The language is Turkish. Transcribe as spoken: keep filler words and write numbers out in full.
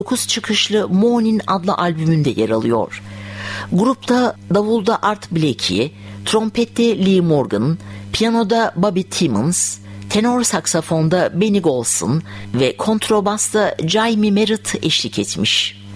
dokuz çıkışlı Morning adlı albümünde yer alıyor. Grupta davulda Art Blakey, trompette Lee Morgan, piyanoda Bobby Timmons, tenor saksafonda Benny Golson ve kontrabasta Jamie Merritt eşlik etmiş.